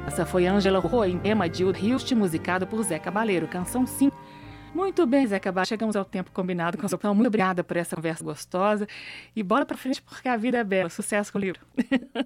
Essa foi Ângela Rô em tema de Hilst, musicado por Zé Cabaleiro, canção 5. Muito bem, Zé Cabaleiro, chegamos ao tempo combinado com a sua. Muito obrigada por essa conversa gostosa e bora pra frente porque a vida é bela. Sucesso com o livro.